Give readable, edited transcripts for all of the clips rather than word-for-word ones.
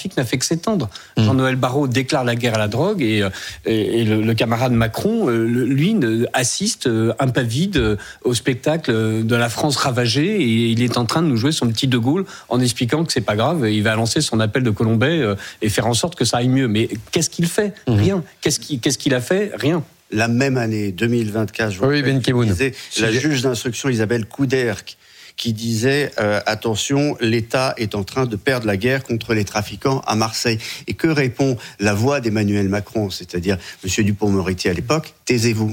trafic n'a fait que s'étendre. Jean-Noël Barrot déclare la guerre à la drogue et le camarade Macron, lui, assiste impavide au spectacle de la France ravagée et il est en train de nous jouer son petit De Gaulle en expliquant que c'est pas grave, il va lancer son appel de Colombey et faire en sorte que ça aille mieux. Mais qu'est-ce qu'il fait ? Rien. Qu'est-ce qu'il a fait ? Rien. La même année, 2024, je vous disais, la juge d'instruction Isabelle Couderc qui disait attention, l'État est en train de perdre la guerre contre les trafiquants à Marseille. Et que répond la voix d'Emmanuel Macron, c'est-à-dire M. Dupond-Moretti à l'époque ? Taisez-vous,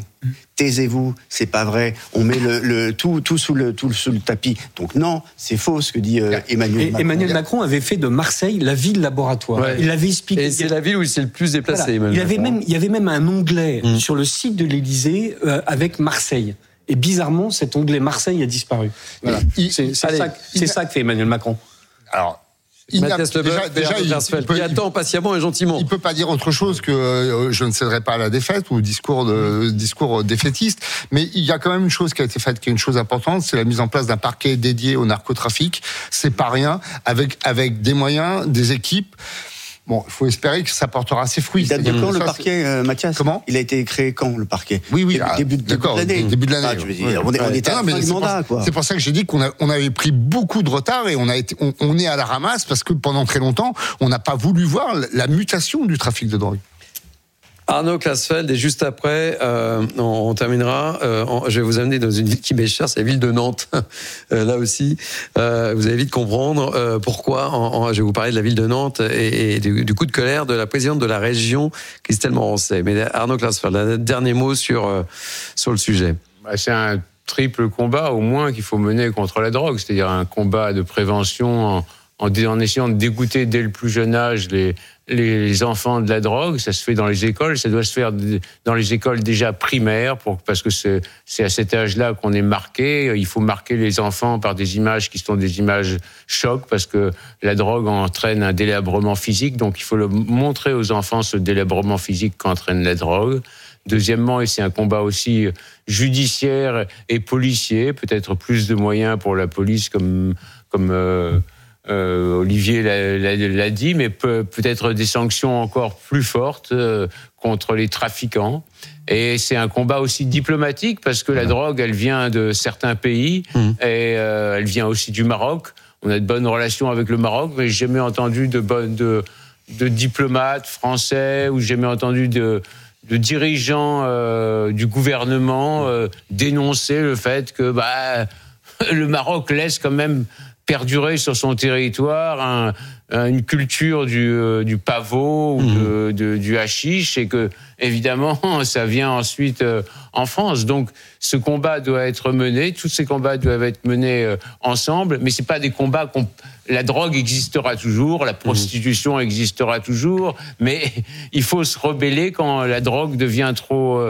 c'est pas vrai. On met tout sous le tapis. Donc non, c'est faux ce que dit Emmanuel Macron. Emmanuel Macron avait fait de Marseille la ville laboratoire. Ouais. Il avait expliqué. Et c'est la ville où il s'est le plus déplacé. Voilà. Il y avait même un onglet sur le site de l'Élysée avec Marseille. Et bizarrement, cet onglet Marseille a disparu. Voilà. C'est ça que fait Emmanuel Macron. Alors, Mathias Leboeuf, il attend patiemment et gentiment. Il peut pas dire autre chose que je ne céderai pas à la défaite ou discours défaitiste. Mais il y a quand même une chose qui a été faite, qui est une chose importante, c'est la mise en place d'un parquet dédié au narcotrafic. C'est pas rien, avec des moyens, des équipes. Bon, il faut espérer que ça portera ses fruits. Il date de quand le parquet, Mathias ? Comment ? Il a été créé quand, le parquet ? Oui, début de l'année. Début de l'année. Je veux dire, on était à la fin du mandat, quoi. C'est pour ça que j'ai dit qu'on avait pris beaucoup de retard et on est à la ramasse parce que pendant très longtemps, on n'a pas voulu voir la mutation du trafic de drogue. Arnaud Klasfeld, et juste après, on terminera. Je vais vous amener dans une ville qui m'est chère, c'est la ville de Nantes. Là aussi, vous allez vite comprendre pourquoi. Je vais vous parler de la ville de Nantes et du coup de colère de la présidente de la région, Christelle Morancet. Mais Arnaud Klasfeld, un dernier mot sur le sujet. C'est un triple combat, au moins, qu'il faut mener contre la drogue. C'est-à-dire un combat de prévention en essayant de dégoûter dès le plus jeune âge les enfants de la drogue. Ça se fait dans les écoles, ça doit se faire dans les écoles déjà primaires, parce que c'est à cet âge-là qu'on est marqué. Il faut marquer les enfants par des images qui sont des images chocs, parce que la drogue entraîne un délabrement physique, donc il faut le montrer aux enfants, ce délabrement physique qu'entraîne la drogue. Deuxièmement, et c'est un combat aussi judiciaire et policier, peut-être plus de moyens pour la police comme Olivier l'a dit, mais peut-être des sanctions encore plus fortes contre les trafiquants. Et c'est un combat aussi diplomatique, parce que la drogue, elle vient de certains pays, et elle vient aussi du Maroc. On a de bonnes relations avec le Maroc, mais j'ai jamais entendu de diplomates français, ou j'ai jamais entendu de dirigeants du gouvernement dénoncer le fait que le Maroc laisse quand même perdurer sur son territoire une culture du pavot ou du hashish, et que évidemment ça vient ensuite en France. Donc ce combat doit être mené, tous ces combats doivent être menés ensemble, mais c'est pas des combats la drogue existera toujours, la prostitution existera toujours, mais il faut se rebeller quand la drogue devient trop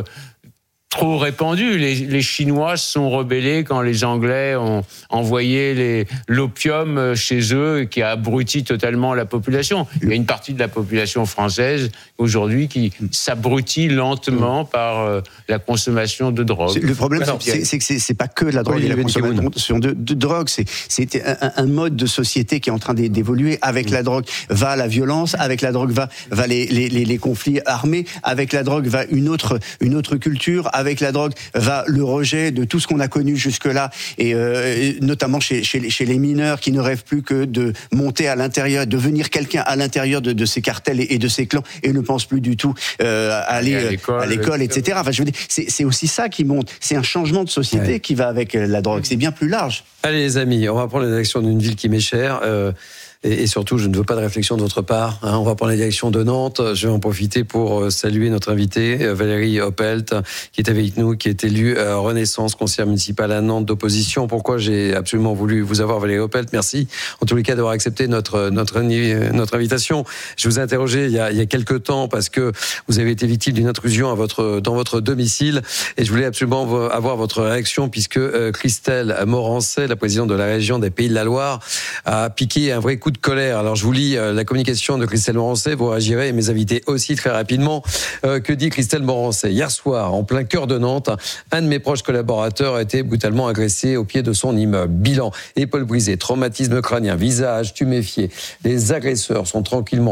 répandue. Les Chinois se sont rebellés quand les Anglais ont envoyé l'opium chez eux, qui a abruti totalement la population. Il y a une partie de la population française aujourd'hui qui s'abrutit lentement par la consommation de drogue. Le problème, c'est que c'est pas que la drogue et la consommation de drogue. C'est un mode de société qui est en train d'évoluer. Avec la drogue va la violence, avec la drogue va les conflits armés, avec la drogue va une autre culture, avec la drogue va le rejet de tout ce qu'on a connu jusque-là, et notamment chez les mineurs qui ne rêvent plus que de monter à l'intérieur, devenir quelqu'un à l'intérieur de ces cartels et de ces clans, et ne pensent plus du tout aller à l'école, etc. Enfin, je veux dire, c'est aussi ça qui monte. C'est un changement de société qui va avec la drogue. C'est bien plus large. Allez les amis, on va prendre la direction d'une ville qui m'est chère. Et surtout, je ne veux pas de réflexion de votre part. On va prendre la direction de Nantes. Je vais en profiter pour saluer notre invitée, Valérie Oppelt, qui est avec nous, qui est élue Renaissance, conseillère municipale à Nantes d'opposition. Pourquoi j'ai absolument voulu vous avoir, Valérie Oppelt? Merci, en tous les cas, d'avoir accepté notre invitation. Je vous ai interrogé il y a quelques temps, parce que vous avez été victime d'une intrusion dans votre domicile, et je voulais absolument avoir votre réaction, puisque Christelle Morancet, la présidente de la région des Pays de la Loire, a piqué un vrai coup de colère. Alors je vous lis la communication de Christelle Morancet, vous réagirez, et mes invités aussi très rapidement. Que dit Christelle Morancet? Hier soir, en plein cœur de Nantes, un de mes proches collaborateurs a été brutalement agressé au pied de son immeuble. Bilan: épaule brisée, traumatisme crânien, visage tuméfié. Les agresseurs sont tranquillement